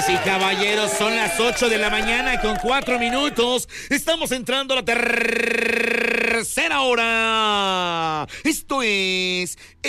Damas y caballeros, son las 8 de la mañana con 4 minutos. Estamos entrando a la tercera hora. Esto es